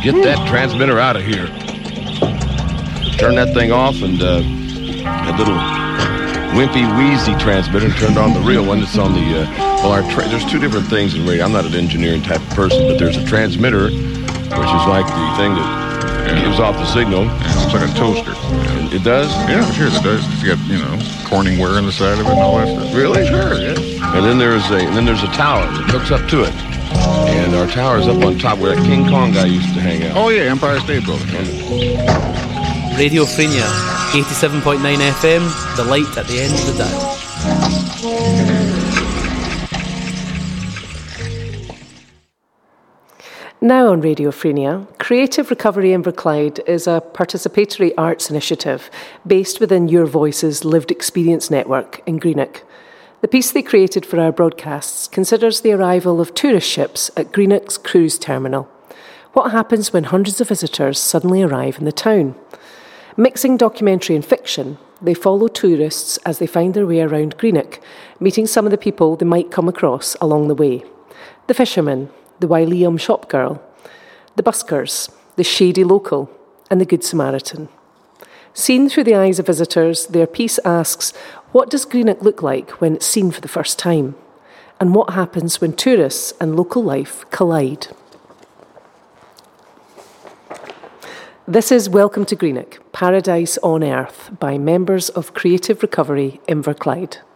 Get that transmitter out of here. Turn that thing off, and that little wimpy, wheezy transmitter, and turned on the real one that's on the, there's two different things in radio. I'm not an engineering type of person, but there's a transmitter, which is like the thing that gives off the signal. Yeah, it looks like a toaster. And it does? Yeah, sure it does. It's got, Corning wire on the side of it and all that stuff. Really? Sure, yeah. And then there's a tower that hooks up to it. And our tower is up on top where that King Kong guy used to hang out. Oh, yeah, Empire State Building. Radio Frenia, 87.9 FM, the light at the end of the dial. Now on Radio Frenia, Creative Recovery Inverclyde is a participatory arts initiative based within Your Voices Lived Experience Network in Greenock. The piece they created for our broadcasts considers the arrival of tourist ships at Greenock's cruise terminal. What happens when hundreds of visitors suddenly arrive in the town? Mixing documentary and fiction, they follow tourists as they find their way around Greenock, meeting some of the people they might come across along the way. The fishermen, the Wyliam shop girl, the buskers, the shady local, and the Good Samaritan. Seen through the eyes of visitors, their piece asks, what does Greenock look like when it's seen for the first time? And what happens when tourists and local life collide? This is Welcome to Greenock, Paradise on Earth, by members of Creative Recovery Inverclyde.